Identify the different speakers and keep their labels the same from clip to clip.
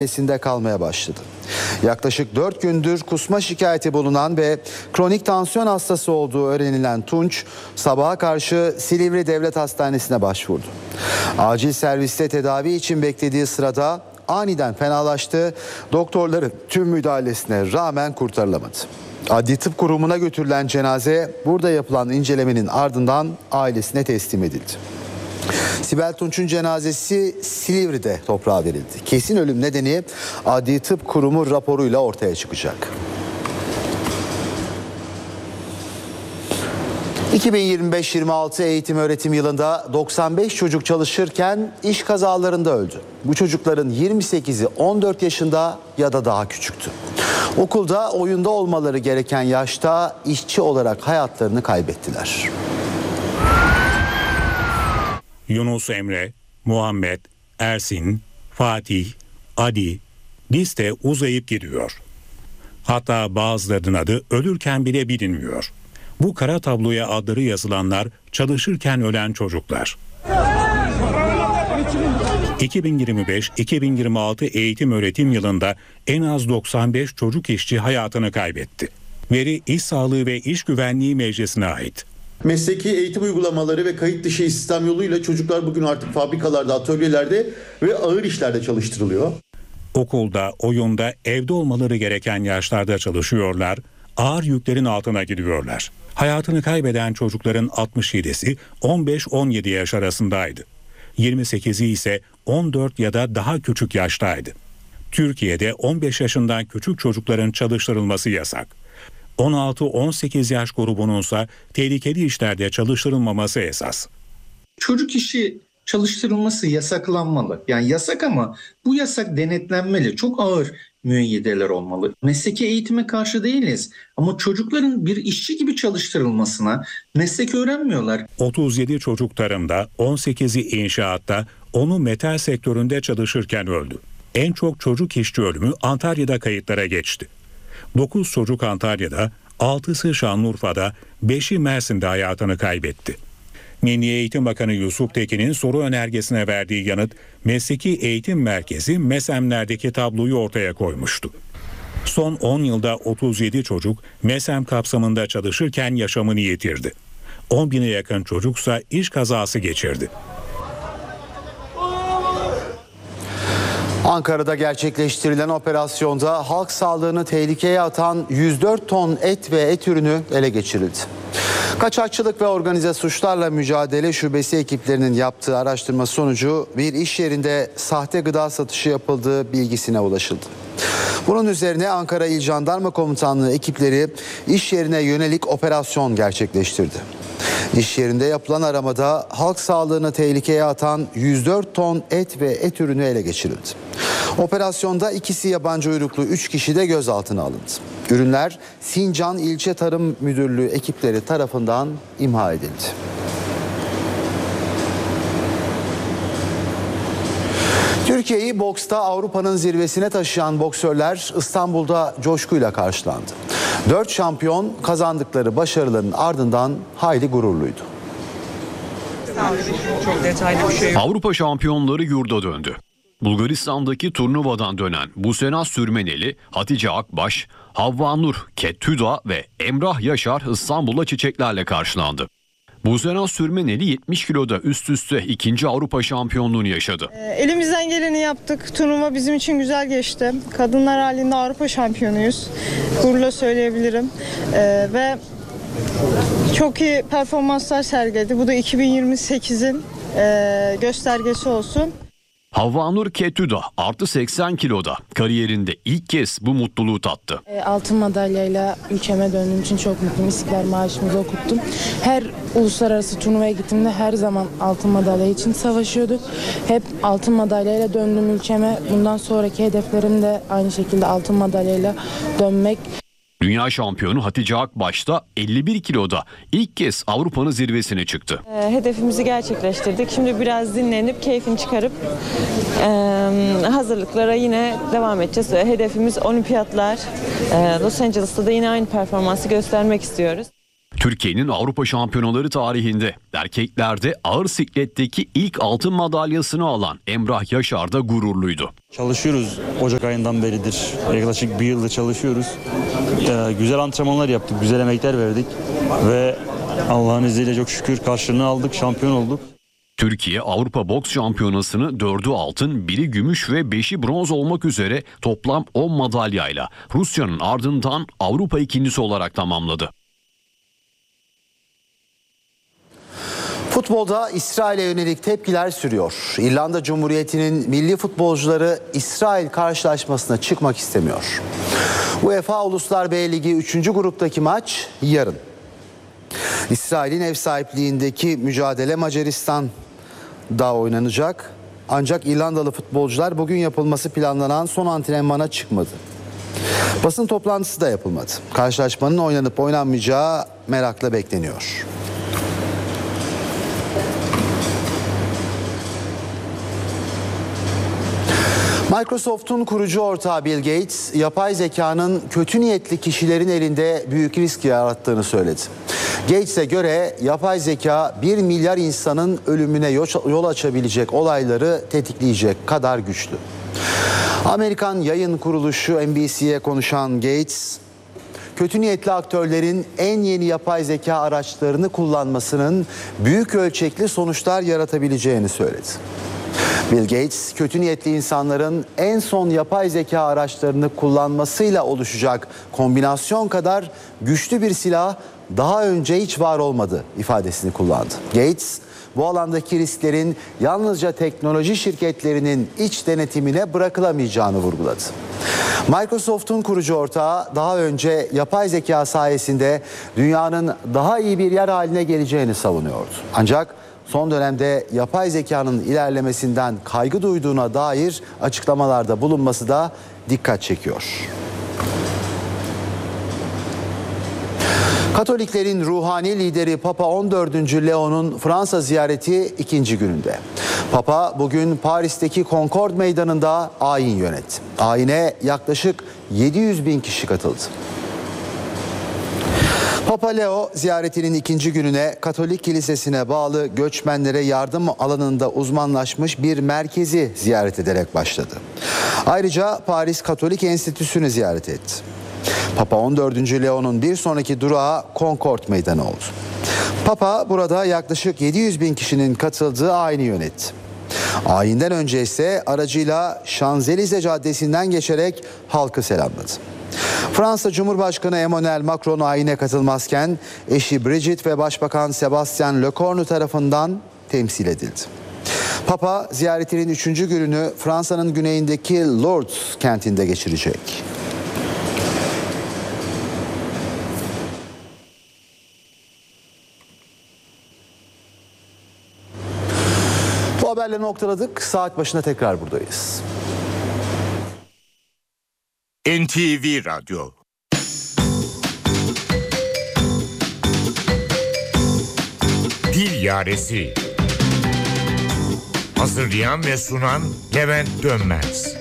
Speaker 1: hastanesinde kalmaya başladı. Yaklaşık 4 gündür kusma şikayeti bulunan ve kronik tansiyon hastası olduğu öğrenilen Tunç, sabaha karşı Silivri Devlet Hastanesi'ne başvurdu. Acil serviste tedavi için beklediği sırada aniden fenalaştı. Doktorların tüm müdahalesine rağmen kurtarılamadı. Adli Tıp Kurumu'na götürülen cenaze burada yapılan incelemenin ardından ailesine teslim edildi. Sibel Tunç'un cenazesi Silivri'de toprağa verildi. Kesin ölüm nedeni Adli Tıp Kurumu raporuyla ortaya çıkacak. 2025-26 eğitim öğretim yılında 95 çocuk çalışırken iş kazalarında öldü. Bu çocukların 28'i 14 yaşında ya da daha küçüktü. Okulda oyunda olmaları gereken yaşta işçi olarak hayatlarını kaybettiler.
Speaker 2: Yunus Emre, Muhammed, Ersin, Fatih, Adi, liste uzayıp gidiyor. Hatta bazılarının adı ölürken bile bilinmiyor. Bu kara tabloya adları yazılanlar çalışırken ölen çocuklar. 2025-2026 eğitim öğretim yılında en az 95 çocuk işçi hayatını kaybetti. Veri İş Sağlığı ve İş Güvenliği Meclisi'ne ait.
Speaker 3: Mesleki eğitim uygulamaları ve kayıt dışı istihdam yoluyla çocuklar bugün artık fabrikalarda, atölyelerde ve ağır işlerde çalıştırılıyor.
Speaker 2: Okulda, oyunda, evde olmaları gereken yaşlarda çalışıyorlar, ağır yüklerin altına gidiyorlar. Hayatını kaybeden çocukların 67'si 15-17 yaş arasındaydı. 28'i ise 14 ya da daha küçük yaştaydı. Türkiye'de 15 yaşından küçük çocukların çalıştırılması yasak. 16-18 yaş grubununsa tehlikeli işlerde çalıştırılmaması esas.
Speaker 4: Çocuk işi çalıştırılması yasaklanmalı. Yani yasak ama bu yasak denetlenmeli. Çok ağır müeyyideler olmalı. Mesleki eğitime karşı değiliz ama çocukların bir işçi gibi çalıştırılmasına meslek öğrenmiyorlar.
Speaker 2: 37 çocuk tarımda, 18'i inşaatta, 10'u metal sektöründe çalışırken öldü. En çok çocuk işçi ölümü Antalya'da kayıtlara geçti. 9 çocuk Antalya'da, 6'sı Şanlıurfa'da, 5'i Mersin'de hayatını kaybetti. Milli Eğitim Bakanı Yusuf Tekin'in soru önergesine verdiği yanıt, Mesleki Eğitim Merkezi MESEM'lerdeki tabloyu ortaya koymuştu. Son 10 yılda 37 çocuk MESEM kapsamında çalışırken yaşamını yitirdi. 10 bine yakın çocuksa iş kazası geçirdi.
Speaker 1: Ankara'da gerçekleştirilen operasyonda halk sağlığını tehlikeye atan 104 ton et ve et ürünü ele geçirildi. Kaçakçılık ve organize suçlarla mücadele şubesi ekiplerinin yaptığı araştırma sonucu bir iş yerinde sahte gıda satışı yapıldığı bilgisine ulaşıldı. Bunun üzerine Ankara İl Jandarma Komutanlığı ekipleri iş yerine yönelik operasyon gerçekleştirdi. İş yerinde yapılan aramada halk sağlığını tehlikeye atan 104 ton et ve et ürünü ele geçirildi. Operasyonda ikisi yabancı uyruklu 3 kişi de gözaltına alındı. Ürünler Sincan İlçe Tarım Müdürlüğü ekipleri tarafından imha edildi. Türkiye'yi boksta Avrupa'nın zirvesine taşıyan boksörler İstanbul'da coşkuyla karşılandı. 4 şampiyon kazandıkları başarıların ardından hayli gururluydu.
Speaker 5: Çok detaylı bir şey yok.
Speaker 6: Avrupa şampiyonları yurda döndü. Bulgaristan'daki turnuvadan dönen Busena Sürmeneli, Hatice Akbaş, Havva Nur Kettüda ve Emrah Yaşar İstanbul'da çiçeklerle karşılandı. Busena Sürmeneli 70 kiloda üst üste 2. Avrupa şampiyonluğunu yaşadı.
Speaker 7: Elimizden geleni yaptık. Turnuva bizim için güzel geçti. Kadınlar halinde Avrupa şampiyonuyuz. Gururla söyleyebilirim. Ve çok iyi performanslar sergiledi. Bu da 2028'in göstergesi olsun.
Speaker 6: Havva Nur Kettüda artı 80 kiloda kariyerinde ilk kez bu mutluluğu tattı.
Speaker 8: Altın madalyayla ülkeme döndüğüm için çok mutluyum. İstiklal Marşımızı okuttum. Her uluslararası turnuvaya gittiğimde her zaman altın madalya için savaşıyorduk. Hep altın madalyayla döndüm ülkeme. Bundan sonraki hedeflerim de aynı şekilde altın madalyayla dönmek.
Speaker 6: Dünya şampiyonu Hatice Akbaş da 51 kiloda ilk kez Avrupa'nın zirvesine çıktı.
Speaker 9: Hedefimizi gerçekleştirdik. Şimdi biraz dinlenip keyfini çıkarıp hazırlıklara yine devam edeceğiz. Hedefimiz olimpiyatlar. Los Angeles'ta da yine aynı performansı göstermek istiyoruz.
Speaker 6: Türkiye'nin Avrupa Şampiyonaları tarihinde erkeklerde ağır sikletteki ilk altın madalyasını alan Emrah Yaşar da gururluydu.
Speaker 5: Çalışıyoruz, Ocak ayından beridir. Yaklaşık bir yıldır çalışıyoruz. Güzel antrenmanlar yaptık, güzel emekler verdik ve Allah'ın izniyle çok şükür karşılığını aldık, şampiyon olduk.
Speaker 6: Türkiye Avrupa Boks Şampiyonası'nı 4'ü altın, 1'i gümüş ve 5'i bronz olmak üzere toplam 10 madalyayla Rusya'nın ardından Avrupa ikincisi olarak tamamladı.
Speaker 1: Futbolda İsrail'e yönelik tepkiler sürüyor. İrlanda Cumhuriyeti'nin milli futbolcuları İsrail karşılaşmasına çıkmak istemiyor. UEFA Uluslar B Ligi 3. gruptaki maç yarın. İsrail'in ev sahipliğindeki mücadele Macaristan'da oynanacak. Ancak İrlandalı futbolcular bugün yapılması planlanan son antrenmana çıkmadı. Basın toplantısı da yapılmadı. Karşılaşmanın oynanıp oynanmayacağı merakla bekleniyor. Microsoft'un kurucu ortağı Bill Gates, yapay zekanın kötü niyetli kişilerin elinde büyük risk yarattığını söyledi. Gates'e göre yapay zeka 1 milyar insanın ölümüne yol açabilecek olayları tetikleyecek kadar güçlü. Amerikan yayın kuruluşu NBC'ye konuşan Gates, kötü niyetli aktörlerin en yeni yapay zeka araçlarını kullanmasının büyük ölçekli sonuçlar yaratabileceğini söyledi. Bill Gates, kötü niyetli insanların en son yapay zeka araçlarını kullanmasıyla oluşacak kombinasyon kadar güçlü bir silah daha önce hiç var olmadı ifadesini kullandı. Gates, bu alandaki risklerin yalnızca teknoloji şirketlerinin iç denetimine bırakılamayacağını vurguladı. Microsoft'un kurucu ortağı daha önce yapay zeka sayesinde dünyanın daha iyi bir yer haline geleceğini savunuyordu. Ancak son dönemde yapay zekanın ilerlemesinden kaygı duyduğuna dair açıklamalarda bulunması da dikkat çekiyor. Katoliklerin ruhani lideri Papa 14. Leo'nun Fransa ziyareti ikinci gününde. Papa bugün Paris'teki Concorde Meydanı'nda ayin yönetti. Ayine yaklaşık 700 bin kişi katıldı. Papa Leo ziyaretinin ikinci gününe Katolik Kilisesi'ne bağlı göçmenlere yardım alanında uzmanlaşmış bir merkezi ziyaret ederek başladı. Ayrıca Paris Katolik Enstitüsü'nü ziyaret etti. Papa 14. Leo'nun bir sonraki durağı Concorde Meydanı oldu. Papa burada yaklaşık 700 bin kişinin katıldığı ayini yönetti. Ayinden önce ise aracıyla Şanzelize Caddesi'nden geçerek halkı selamladı. Fransa Cumhurbaşkanı Emmanuel Macron ayine katılmazken eşi Brigitte ve Başbakan Sébastien Lecornu tarafından temsil edildi. Papa ziyaretinin 3. gününü Fransa'nın güneyindeki Lourdes kentinde geçirecek. Bu haberleri noktaladık. Saat başına tekrar buradayız.
Speaker 10: NTV Radyo. Dil Yaresi. Hazırlayan ve sunan Levent Dönmez.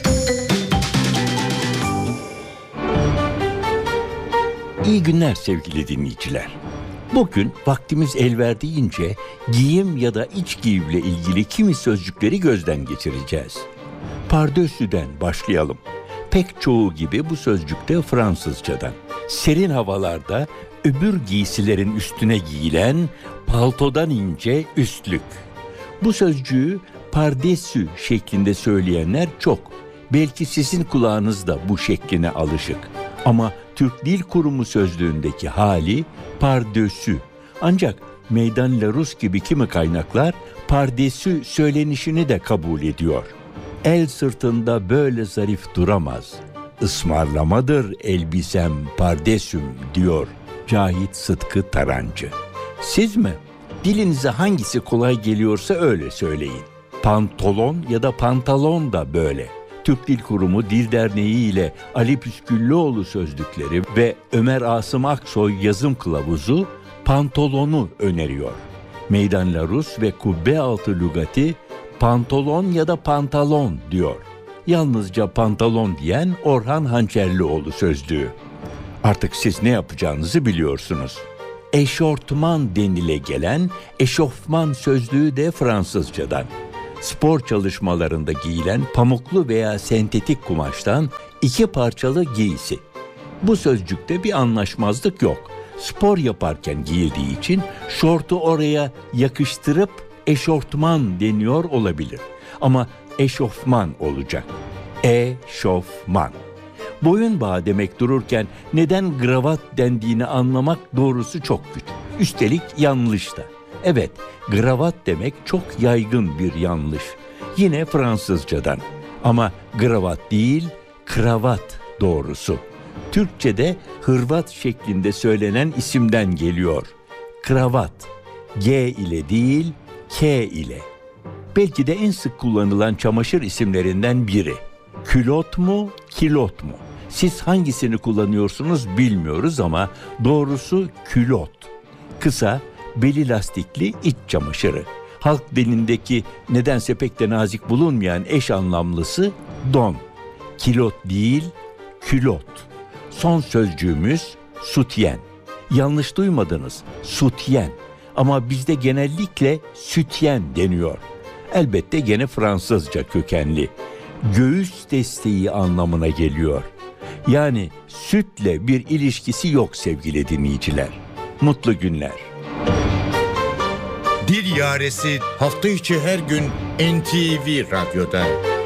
Speaker 11: İyi günler sevgili dinleyiciler. Bugün vaktimiz el verdiğince giyim ya da iç giyimle ilgili kimi sözcükleri gözden geçireceğiz. Pardösü'den başlayalım. Pek çoğu gibi bu sözcük de Fransızcadan. Serin havalarda öbür giysilerin üstüne giyilen paltodan ince üstlük. Bu sözcüğü pardesü şeklinde söyleyenler çok. Belki sizin kulağınız da bu şekline alışık. Ama Türk Dil Kurumu sözlüğündeki hali pardösü. Ancak Meydan Larousse gibi kimi kaynaklar pardesü söylenişini de kabul ediyor. El sırtında böyle zarif duramaz. Ismarlamadır elbisem pardesüm diyor Cahit Sıtkı Tarancı. Siz mi? Dilinize hangisi kolay geliyorsa öyle söyleyin. Pantolon ya da pantalon da böyle. Türk Dil Kurumu Dil Derneği ile Ali Püsküllüoğlu sözlükleri ve Ömer Asım Aksoy yazım kılavuzu pantolonu öneriyor. Meydan Larousse ve Kubbe Altı Lügati pantolon ya da pantalon diyor. Yalnızca pantalon diyen Orhan Hançerlioğlu sözlüğü. Artık siz ne yapacağınızı biliyorsunuz. Eşortman denile gelen eşofman sözlüğü de Fransızcadan. Spor çalışmalarında giyilen pamuklu veya sentetik kumaştan 2 parçalı giysi. Bu sözcükte bir anlaşmazlık yok. Spor yaparken giyildiği için şortu oraya yakıştırıp eşortman deniyor olabilir. Ama eşofman olacak. Eşofman. Boyun bağı demek dururken neden kravat dendiğini anlamak doğrusu çok güç. Üstelik yanlış da. Evet, kravat demek çok yaygın bir yanlış. Yine Fransızcadan. Ama kravat değil, kravat doğrusu. Türkçe'de Hırvat şeklinde söylenen isimden geliyor. Kravat. G ile değil, K ile. Belki de en sık kullanılan çamaşır isimlerinden biri. Külot mu, kilot mu? Siz hangisini kullanıyorsunuz bilmiyoruz ama doğrusu külot. Kısa, beli lastikli iç çamaşırı. Halk dilindeki nedense pek de nazik bulunmayan eş anlamlısı don. Kilot değil, külot. Son sözcüğümüz sütyen. Yanlış duymadınız, sütyen. Ama bizde genellikle sütyen deniyor. Elbette gene Fransızca kökenli. Göğüs desteği anlamına geliyor. Yani sütle bir ilişkisi yok sevgili dinleyiciler. Mutlu günler.
Speaker 10: Dil Yaresi hafta içi her gün NTV Radyo'da.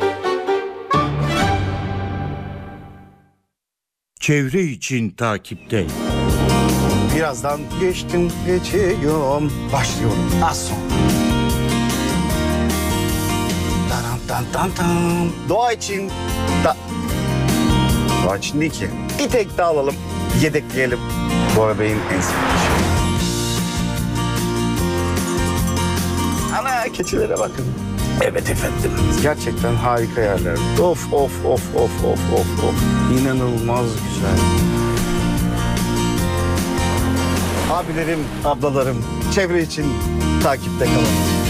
Speaker 10: Çevre için takipte.
Speaker 12: Birazdan geçiyorum. Başlıyorum az sonra. Doğa için Doğa için değil ki. Bir tek daha alalım, yedekleyelim. Bora Bey'in en sevdiği şey. Ana keçilere bakın. Evet efendim. Gerçekten harika yerler. Of. İnanılmaz güzel. Abilerim, ablalarım, çevre için takipte kalın.